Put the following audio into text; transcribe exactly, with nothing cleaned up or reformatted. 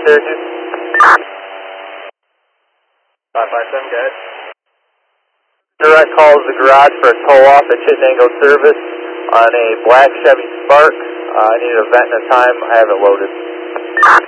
Syracuse. five five seven, go ahead. Direct calls the garage for a tow-off at Chittenango Service on a black Chevy Spark. Uh, I need a vent and a time. I have it loaded.